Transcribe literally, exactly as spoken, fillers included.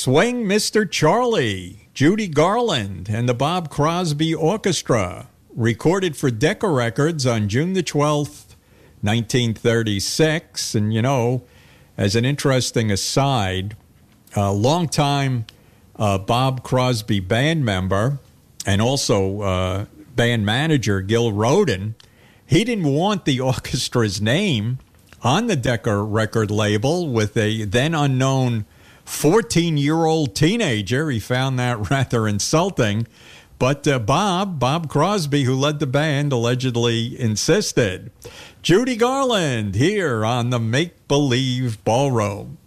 Swing Mister Charlie, Judy Garland, and the Bob Crosby Orchestra, recorded for Decca Records on June the twelfth, nineteen thirty-six. And, you know, as an interesting aside, a longtime uh, Bob Crosby band member and also uh, band manager Gil Rodin, he didn't want the orchestra's name on the Decca record label with a then unknown fourteen-year-old teenager. He found that rather insulting. But uh, Bob, Bob Crosby, who led the band, allegedly insisted. Judy Garland here on the Make Believe Ballroom.